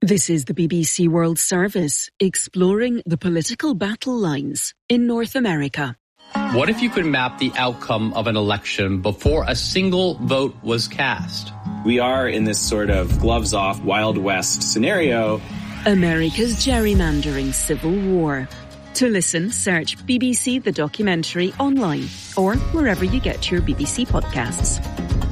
This is the BBC World Service, exploring the political battle lines in North America. What if you could map the outcome of an election before a single vote was cast? We are in this sort of gloves-off Wild West scenario. America's gerrymandering civil war. To listen, search BBC The Documentary online or wherever you get your BBC podcasts.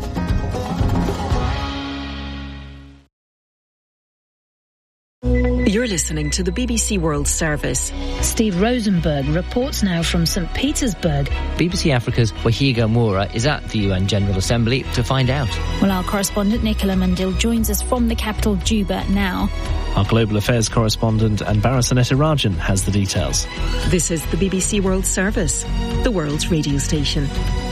You're listening to the BBC World Service. Steve Rosenberg reports now from St. Petersburg. BBC Africa's Wahiga Moura is at the UN General Assembly to find out. Well, our correspondent Nicola Mundil joins us from the capital Juba now. Our global affairs correspondent Anbara Sanetirajan has the details. This is the BBC World Service, the world's radio station.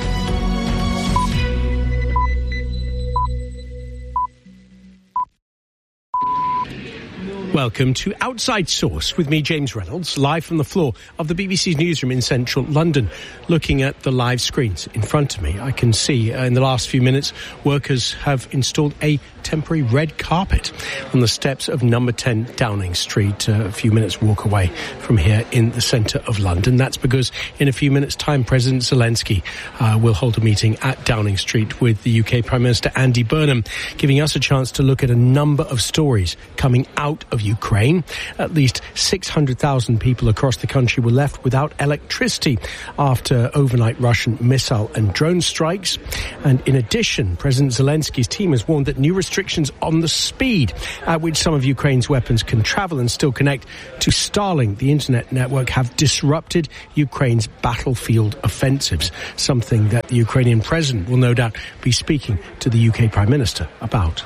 Welcome to Outside Source with me, James Reynolds, live from the floor of the BBC's newsroom in central London. Looking at the live screens in front of me, I can see in the last few minutes, workers have installed a temporary red carpet on the steps of number 10 Downing Street, a few minutes walk away from here in the centre of London. That's because in a few minutes' time, President Zelensky will hold a meeting at Downing Street with the UK Prime Minister Andy Burnham, giving us a chance to look at a number of stories coming out of Ukraine. At least 600,000 people across the country were left without electricity after overnight Russian missile and drone strikes. And in addition, President Zelensky's team has warned that new restrictions on the speed at which some of Ukraine's weapons can travel and still connect to Starlink, the internet network, have disrupted Ukraine's battlefield offensives, something that the Ukrainian president will no doubt be speaking to the UK Prime Minister about.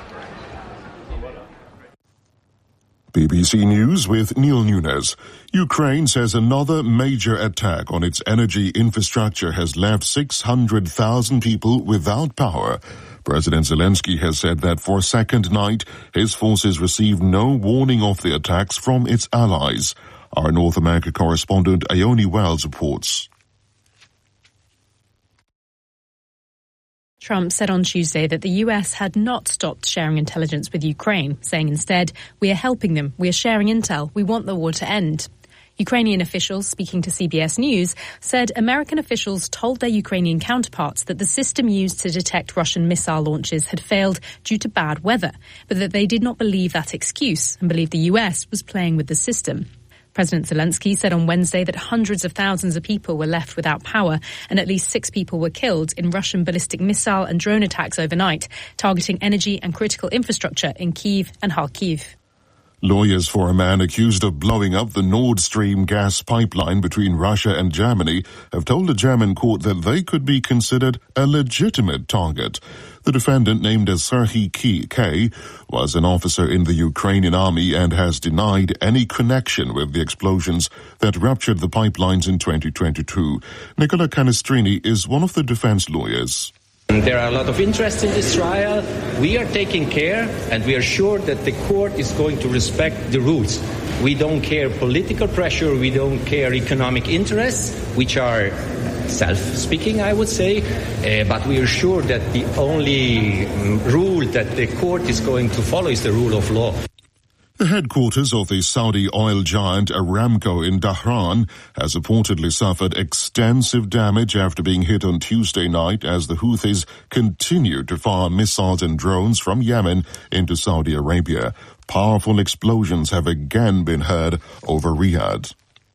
BBC News with Neil Nunes. Ukraine says another major attack on its energy infrastructure has left 600,000 people without power. President Zelensky has said that for a second night, his forces received no warning of the attacks from its allies. Our North America correspondent Ione Wells reports. Trump said on Tuesday that the US had not stopped sharing intelligence with Ukraine, saying instead, "We are helping them, we are sharing intel, we want the war to end." Ukrainian officials speaking to CBS News said American officials told their Ukrainian counterparts that the system used to detect Russian missile launches had failed due to bad weather, but that they did not believe that excuse and believed the US was playing with the system. President Zelensky said on Wednesday that hundreds of thousands of people were left without power and at least 6 people were killed in Russian ballistic missile and drone attacks overnight, targeting energy and critical infrastructure in Kyiv and Kharkiv. Lawyers for a man accused of blowing up the Nord Stream gas pipeline between Russia and Germany have told a German court that they could be considered a legitimate target. The defendant, named as Serhiy K., was an officer in the Ukrainian army and has denied any connection with the explosions that ruptured the pipelines in 2022. Nicola Canestrini is one of the defense lawyers. There are a lot of interest in this trial. We are taking care and we are sure that the court is going to respect the rules. We don't care political pressure, we don't care economic interests, which are self-speaking, I would say, but we are sure that the only rule that the court is going to follow is the rule of law. The headquarters of the Saudi oil giant Aramco in Dhahran has reportedly suffered extensive damage after being hit on Tuesday night as the Houthis continued to fire missiles and drones from Yemen into Saudi Arabia. Powerful explosions have again been heard over Riyadh.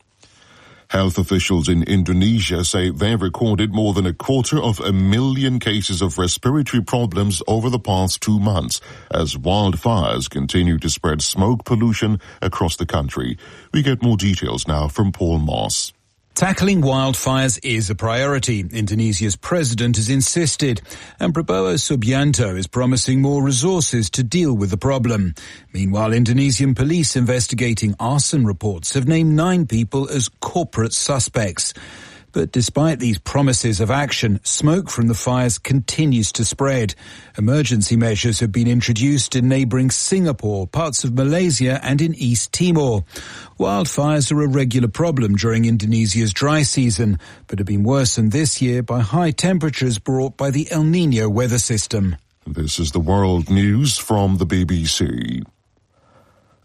Health officials in Indonesia say they've recorded more than 250,000 cases of respiratory problems over the past 2 months as wildfires continue to spread smoke pollution across the country. We get more details now from Paul Moss. Tackling wildfires is a priority, Indonesia's president has insisted, and Prabowo Subianto is promising more resources to deal with the problem. Meanwhile, Indonesian police investigating arson reports have named 9 people as corporate suspects. But despite these promises of action, smoke from the fires continues to spread. Emergency measures have been introduced in neighbouring Singapore, parts of Malaysia and in East Timor. Wildfires are a regular problem during Indonesia's dry season, but have been worsened this year by high temperatures brought by the El Niño weather system. This is the World News from the BBC.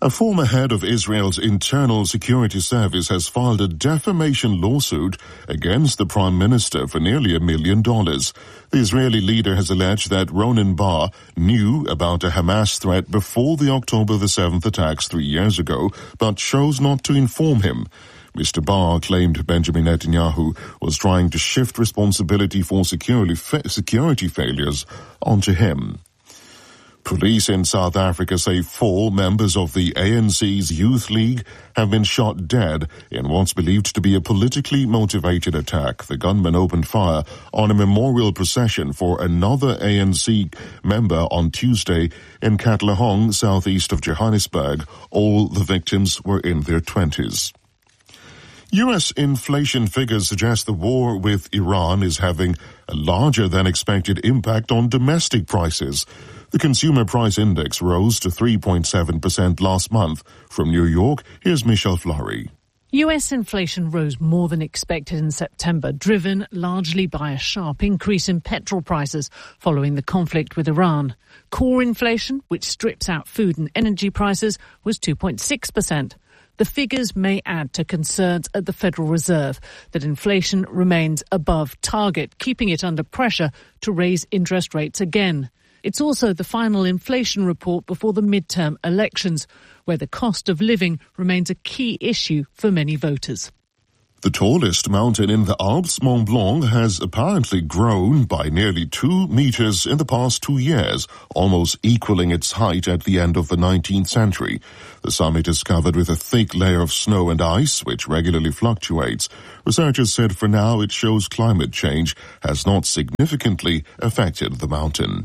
A former head of Israel's Internal Security Service has filed a defamation lawsuit against the prime minister for nearly $1 million. The Israeli leader has alleged that Ronen Bar knew about a Hamas threat before the October the 7th attacks 3 years ago, but chose not to inform him. Mr. Bar claimed Benjamin Netanyahu was trying to shift responsibility for security failures onto him. Police in South Africa say 4 members of the ANC's Youth League have been shot dead in what's believed to be a politically motivated attack. The gunman opened fire on a memorial procession for another ANC member on Tuesday in Katlehong, southeast of Johannesburg. All the victims were in their 20s. U.S. inflation figures suggest the war with Iran is having a larger than expected impact on domestic prices. The Consumer Price Index rose to 3.7% last month. From New York, here's Michelle Fleury. US inflation rose more than expected in September, driven largely by a sharp increase in petrol prices following the conflict with Iran. Core inflation, which strips out food and energy prices, was 2.6%. The figures may add to concerns at the Federal Reserve that inflation remains above target, keeping it under pressure to raise interest rates again. It's also the final inflation report before the midterm elections, where the cost of living remains a key issue for many voters. The tallest mountain in the Alps, Mont Blanc, has apparently grown by nearly 2 meters in the past 2 years, almost equaling its height at the end of the 19th century. The summit is covered with a thick layer of snow and ice, which regularly fluctuates. Researchers said for now it shows climate change has not significantly affected the mountain.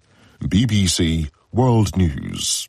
BBC World News.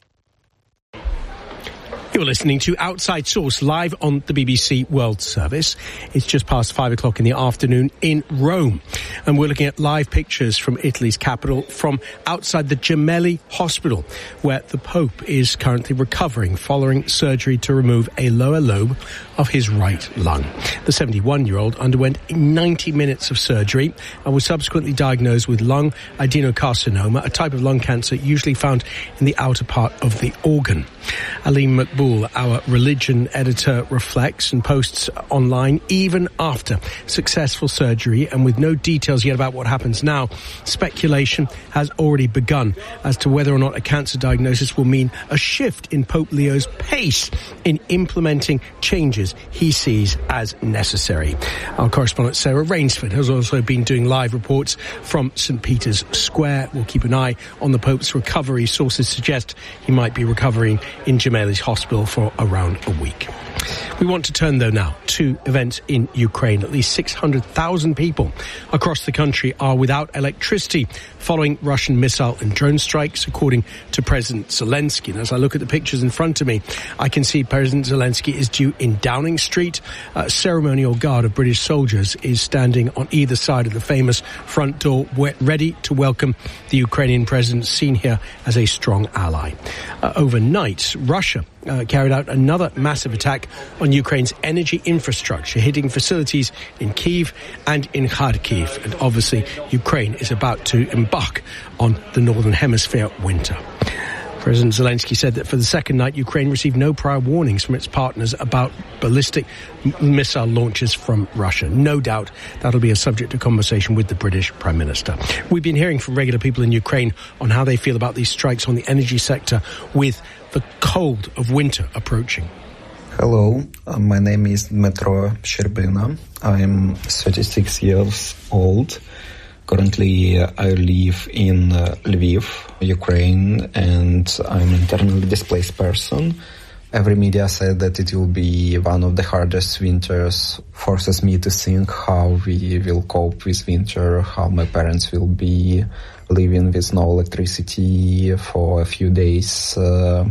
You're listening to Outside Source live on the BBC World Service. It's just past 5 o'clock in the afternoon in Rome. And we're looking at live pictures from Italy's capital from outside the Gemelli Hospital, where the Pope is currently recovering following surgery to remove a lower lobe of his right lung. The 71-year-old underwent 90 minutes of surgery and was subsequently diagnosed with lung adenocarcinoma, a type of lung cancer usually found in the outer part of the organ. Alim Makboul, our religion editor, reflects and posts online even after successful surgery, and with no details yet about what happens now, speculation has already begun as to whether or not a cancer diagnosis will mean a shift in Pope Leo's pace in implementing changes he sees as necessary. Our correspondent Sarah Rainsford has also been doing live reports from St. Peter's Square. We'll keep an eye on the Pope's recovery. Sources suggest he might be recovering in Gemelli's hospital for around a week. We want to turn, though, now to events in Ukraine. At least 600,000 people across the country are without electricity following Russian missile and drone strikes, according to President Zelensky. And as I look at the pictures in front of me, I can see President Zelensky is due in Downing Street. A ceremonial guard of British soldiers is standing on either side of the famous front door, ready to welcome the Ukrainian president, seen here as a strong ally. Overnight, Russia carried out another massive attack on Ukraine's energy infrastructure, hitting facilities in Kyiv and in Kharkiv. And obviously, Ukraine is about to embark on the Northern Hemisphere winter. President Zelensky said that for the second night, Ukraine received no prior warnings from its partners about ballistic missile launches from Russia. No doubt that'll be a subject of conversation with the British Prime Minister. We've been hearing from regular people in Ukraine on how they feel about these strikes on the energy sector with the cold of winter approaching. Hello, my name is Dmytro Sherbina. I'm 36 years old. Currently, I live in Lviv, Ukraine, and I'm an internally displaced person. Every media said that it will be one of the hardest winters, forces me to think how we will cope with winter, how my parents will be living with no electricity for a few days,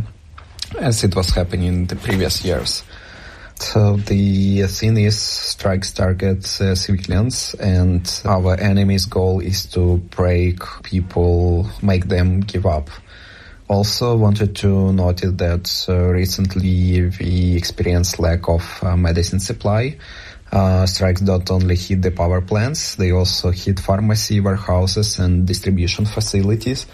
as it was happening in the previous years. So the thing is, strikes target civilians, and our enemy's goal is to break people, make them give up. Also wanted to note that recently we experienced lack of medicine supply. Strikes don't only hit the power plants, they also hit pharmacy, warehouses and distribution facilities.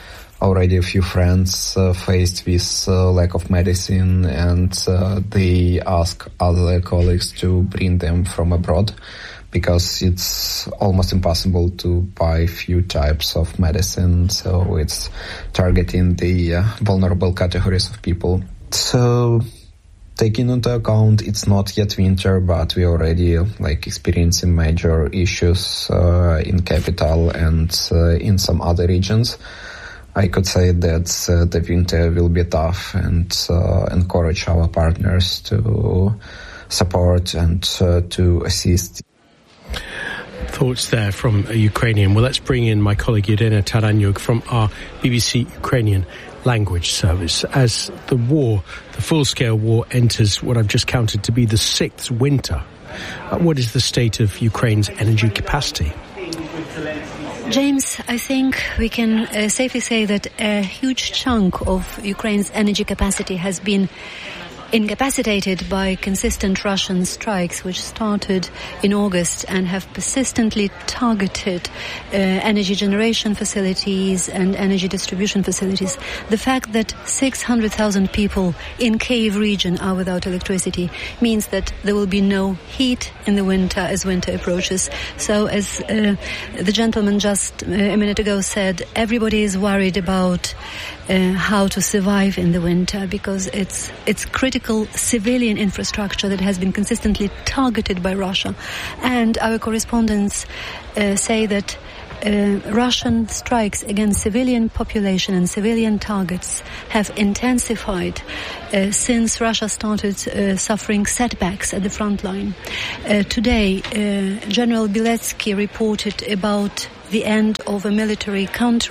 already a few friends faced with lack of medicine, and they ask other colleagues to bring them from abroad, because it's almost impossible to buy few types of medicine, so it's targeting the vulnerable categories of people. So, taking into account it's not yet winter, but we already experiencing major issues in capital and in some other regions. I could say that the winter will be tough, and encourage our partners to support and to assist. Thoughts there from a Ukrainian. Well, let's bring in my colleague Yelena Taranyuk from our BBC Ukrainian language service. As the full-scale war, enters what I've just counted to be the 6th winter, what is the state of Ukraine's energy capacity? James, I think we can safely say that a huge chunk of Ukraine's energy capacity has been incapacitated by consistent Russian strikes, which started in August and have persistently targeted energy generation facilities and energy distribution facilities. The fact that 600,000 people in Kyiv region are without electricity means that there will be no heat in the winter as winter approaches. So as the gentleman just a minute ago said, everybody is worried about how to survive in the winter, because it's critical civilian infrastructure that has been consistently targeted by Russia. And our correspondents say that Russian strikes against civilian population and civilian targets have intensified since Russia started suffering setbacks at the front line. Today, General Biletsky reported about the end of a military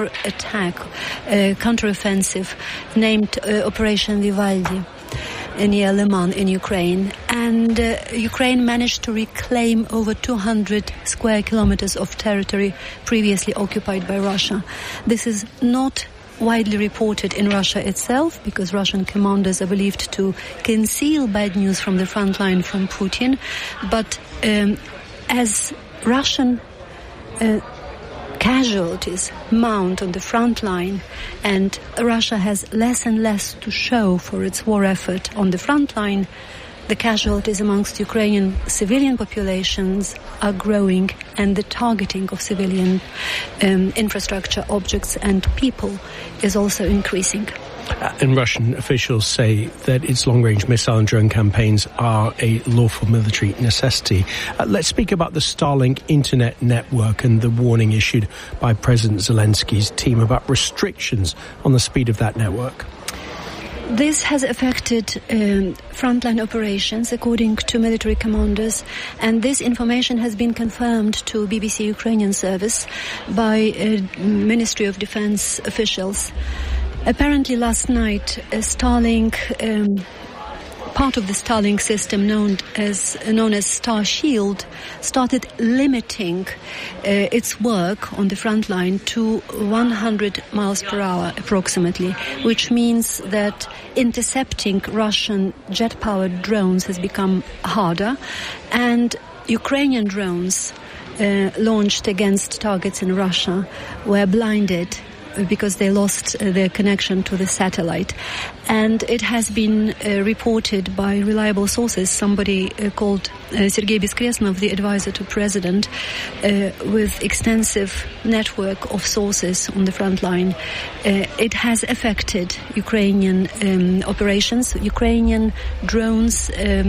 counteroffensive named Operation Vivaldi near Liman in Ukraine, and Ukraine managed to reclaim over 200 square kilometers of territory previously occupied by Russia. This is not widely reported in Russia itself, because Russian commanders are believed to conceal bad news from the front line from Putin, but as Russian casualties mount on the front line, and Russia has less and less to show for its war effort on the front line, the casualties amongst Ukrainian civilian populations are growing, and the targeting of civilian infrastructure, objects and people is also increasing. And Russian officials say that its long-range missile and drone campaigns are a lawful military necessity. Let's speak about the Starlink internet network and the warning issued by President Zelensky's team about restrictions on the speed of that network. This has affected frontline operations, according to military commanders, and this information has been confirmed to BBC Ukrainian service by Ministry of Defense officials. Apparently last night, Starlink, part of the Starlink system known as Star Shield, started limiting its work on the front line to 100 miles per hour approximately, which means that intercepting Russian jet-powered drones has become harder, and Ukrainian drones launched against targets in Russia were blinded because they lost their connection to the satellite. And it has been reported by reliable sources, somebody called Sergei Beskresnov, the advisor to President, with extensive network of sources on the front line. It has affected Ukrainian operations. Ukrainian drones,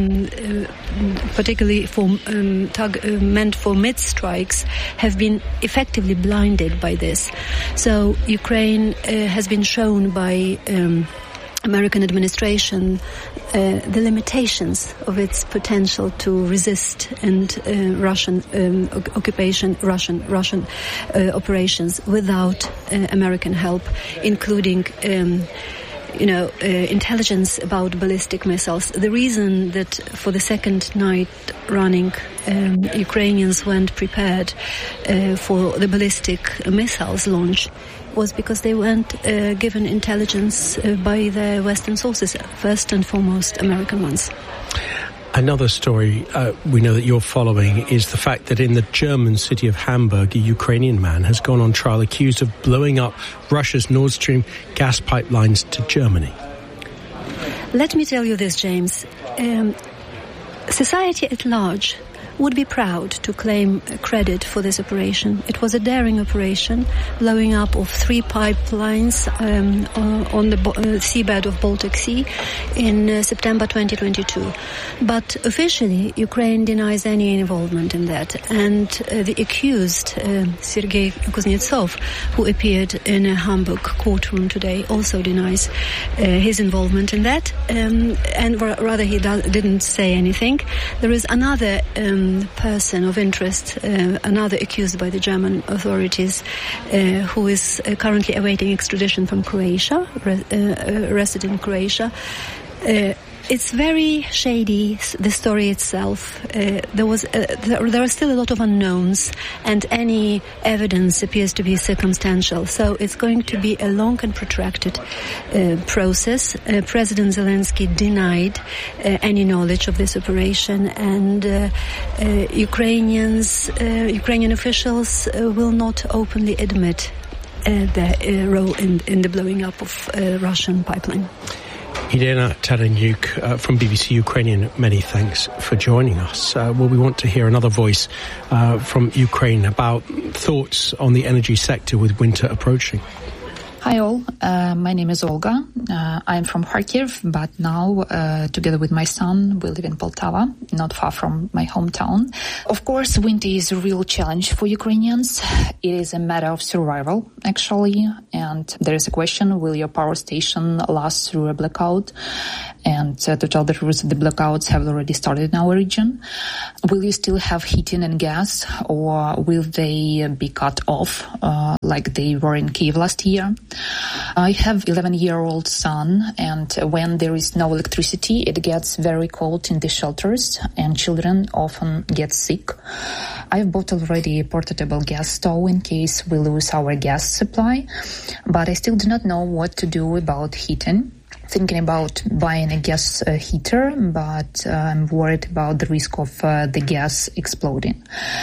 particularly for meant for mid-strikes, have been effectively blinded by this. So Ukraine has been shown by American administration the limitations of its potential to resist and Russian occupation, Russian operations without American help, including intelligence about ballistic missiles. The reason that for the second night running Ukrainians weren't prepared for the ballistic missiles launch was because they weren't given intelligence by the Western sources, first and foremost American ones. Another story we know that you're following is the fact that in the German city of Hamburg, a Ukrainian man has gone on trial accused of blowing up Russia's Nord Stream gas pipelines to Germany. Let me tell you this, James. Society at large would be proud to claim credit for this operation. It was a daring operation, blowing up of 3 pipelines on the seabed of Baltic Sea in September 2022. But officially, Ukraine denies any involvement in that. And the accused, Sergei Kuznetsov, who appeared in a Hamburg courtroom today, also denies his involvement in that. And rather, he didn't say anything. There is another person of interest, another accused by the German authorities, who is currently awaiting extradition from Croatia, arrested in Croatia. It's very shady, the story itself. There are still a lot of unknowns, and any evidence appears to be circumstantial. So it's going to be a long and protracted process. President Zelensky denied any knowledge of this operation, and Ukrainian officials will not openly admit their role in the blowing up of Russian pipeline. Irina Tarenyuk from BBC Ukrainian, many thanks for joining us. We want to hear another voice from Ukraine about thoughts on the energy sector with winter approaching. Hi all, my name is Olga. I'm from Kharkiv, but now, together with my son, we live in Poltava, not far from my hometown. Of course, winter is a real challenge for Ukrainians. It is a matter of survival, actually, and there is a question, will your power station last through a blackout? And to tell the truth, the blackouts have already started in our region. Will you still have heating and gas, or will they be cut off like they were in Kyiv last year? I have 11-year-old son, and when there is no electricity, it gets very cold in the shelters, and children often get sick. I've bought already a portable gas stove in case we lose our gas supply, but I still do not know what to do about heating. Thinking about buying a gas heater, but I'm worried about the risk of the gas exploding.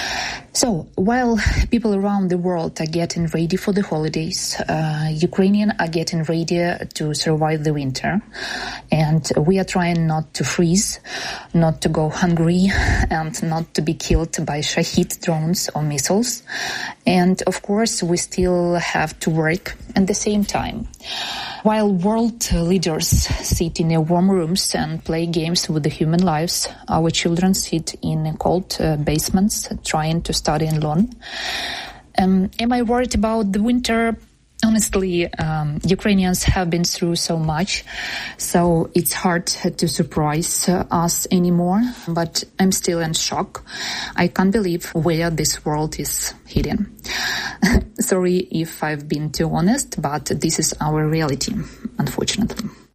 So, while people around the world are getting ready for the holidays, Ukrainians are getting ready to survive the winter. And we are trying not to freeze, not to go hungry, and not to be killed by Shahid drones or missiles. And, of course, we still have to work at the same time. While world leaders sit in their warm rooms and play games with the human lives, our children sit in cold basements trying to study alone. Am I worried about the winter? Honestly, Ukrainians have been through so much, so it's hard to surprise us anymore, but I'm still in shock. I can't believe where this world is heading. Sorry if I've been too honest, but this is our reality, unfortunately.